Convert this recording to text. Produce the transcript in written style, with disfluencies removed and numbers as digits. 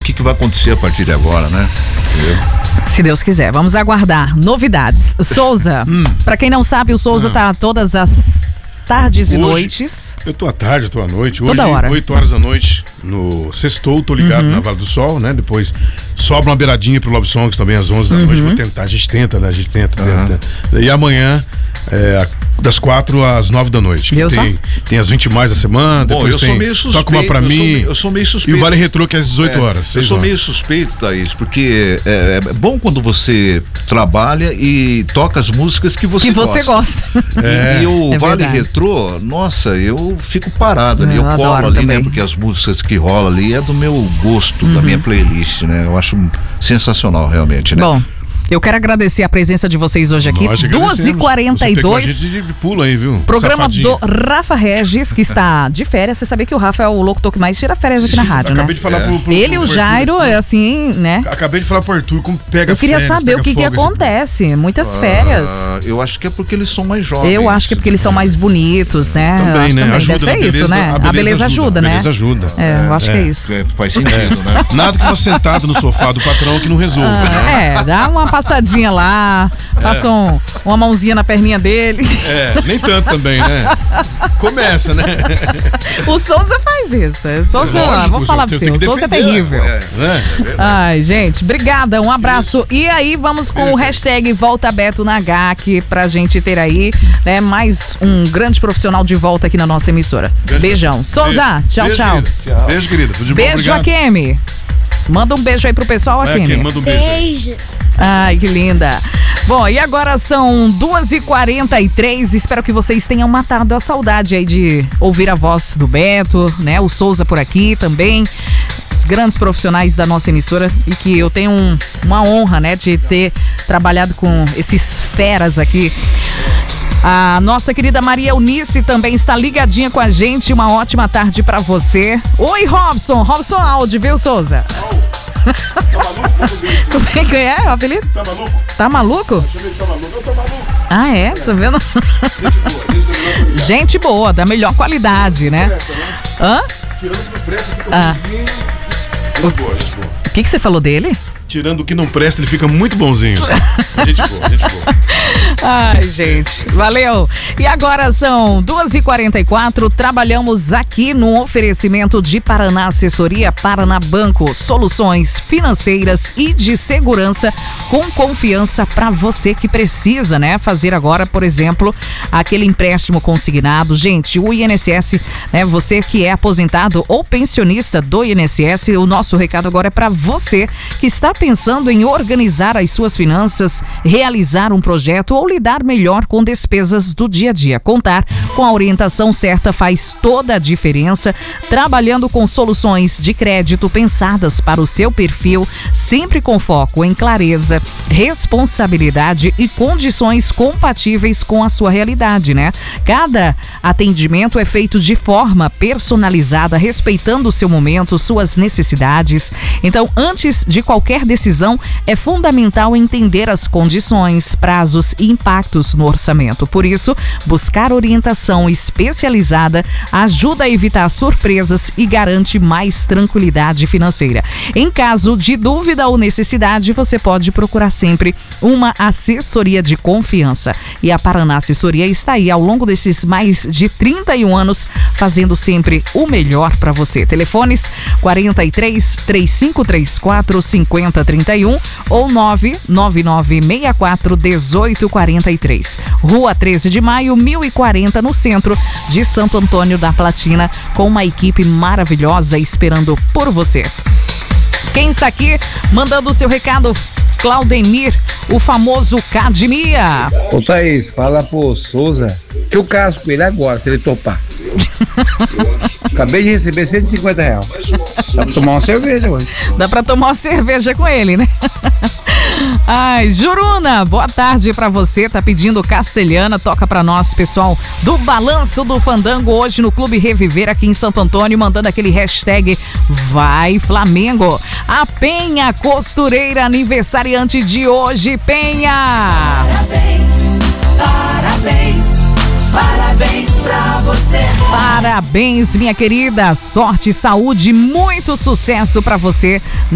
que vai acontecer a partir de agora, né? Se Deus quiser, vamos aguardar novidades. Souza, pra quem não sabe, o Souza tá todas as tardes e noites. Eu tô à tarde, eu tô à noite. Hoje, toda hora. 8 horas da noite, no Sextou, tô ligado na Vale do Sol, né? Depois sobra uma beiradinha pro Love Songs também às 11 da noite. Vou tentar, a gente tenta, né? E amanhã, das 4 às 9 da noite. Tem as 20 mais da semana, depois eu sou meio suspeito, toca uma pra mim. Eu sou meio suspeito. E o Vale Retrô que é às 18 horas. Eu sou meio suspeito, Thaís, porque é bom quando você trabalha e toca as músicas que você gosta. E o Vale Retrô, nossa, eu fico parado ali, eu colo ali, também, né? Porque as músicas que rolam ali é do meu gosto, da minha playlist, né? Eu acho sensacional, realmente, né? Bom, eu quero agradecer a presença de vocês hoje aqui. 2h42. Pula aí, viu? Programa Safadinho. do Rafa Regis, que está de férias. Você sabia que o Rafa é o locutor que mais tira férias aqui na rádio, né? Acabei de falar ele e o Jairo, é assim, né? Acabei de falar pro Arthur como pega. Eu queria saber o que acontece. Muitas férias. Eu acho que é porque eles são mais jovens. Eu acho que é porque eles são mais bonitos, né? Também, né? Ajuda, deve ser isso, né? A beleza ajuda, né? A beleza ajuda. Eu acho que é isso. Faz sentido, né? Nada que você sentado no sofá do patrão que não resolva. Dá uma passadinha lá. Passa uma mãozinha na perninha dele. Nem tanto também, né? Começa, né? O Souza faz isso. Vou falar pra você, o Souza é terrível. Ai, gente, obrigada, um abraço. E aí, vamos com o hashtag Volta Beto na HAC pra gente ter aí, né, mais um grande profissional de volta aqui na nossa emissora. Beijão. Souza, tchau, tchau. Beijo, querida. Tudo de bom, beijo, Akemi. Manda um beijo aí pro pessoal, Akemi. Manda um beijo. Ai, que linda. Bom, e agora são 2h43. Espero que vocês tenham matado a saudade aí de ouvir a voz do Beto, né? O Souza por aqui também. Os grandes profissionais da nossa emissora, e que eu tenho uma honra, né, de ter trabalhado com esses feras aqui. A nossa querida Maria Eunice também está ligadinha com a gente. Uma ótima tarde pra você. Oi, Robson. Robson Aldi, viu, Souza? Como é que é o apelido? Tá maluco? Tá maluco? Eu tô maluco. Ah, é? Tá vendo? Gente boa, da melhor qualidade, né? Hã? O que você falou dele? Tirando o que não presta, ele fica muito bonzinho. Gente boa. Ai, gente, valeu. E agora são 2h44, trabalhamos aqui no oferecimento de Paraná Assessoria, Paraná Banco, soluções financeiras e de segurança com confiança para você que precisa, né? Fazer agora, por exemplo, aquele empréstimo consignado. Gente, o INSS, né? Você que é aposentado ou pensionista do INSS, o nosso recado agora é para você que está pensando em organizar as suas finanças, realizar um projeto ou lidar melhor com despesas do dia a dia. Contar com a orientação certa faz toda a diferença, trabalhando com soluções de crédito pensadas para o seu perfil, sempre com foco em clareza, responsabilidade e condições compatíveis com a sua realidade, né? Cada atendimento é feito de forma personalizada, respeitando o seu momento, suas necessidades. Então, antes de qualquer decisão, é fundamental entender as condições, prazos e impactos no orçamento. Por isso, buscar orientação especializada ajuda a evitar surpresas e garante mais tranquilidade financeira. Em caso de dúvida ou necessidade, você pode procurar sempre uma assessoria de confiança. E a Paraná Assessoria está aí ao longo desses mais de 31 anos, fazendo sempre o melhor para você. Telefones 43 3534 5031 ou 99964 1843. Rua 13 de Maio, 1040, no centro de Santo Antônio da Platina, com uma equipe maravilhosa esperando por você. Quem está aqui mandando o seu recado? Claudemir, o famoso Cadmia. Ô Thaís, fala pro Souza que eu caso com ele agora, se ele topar. Acabei de receber R$150. Dá pra tomar uma cerveja hoje. Dá pra tomar uma cerveja com ele, né? Ai, Juruna, boa tarde pra você. Tá pedindo Castelhana, toca pra nós, pessoal do Balanço do Fandango, hoje no Clube Reviver aqui em Santo Antônio, mandando aquele hashtag Vai Flamengo. A Penha Costureira, aniversariante de hoje, Penha. Parabéns pra você. Parabéns, minha querida. Sorte, saúde, muito sucesso pra você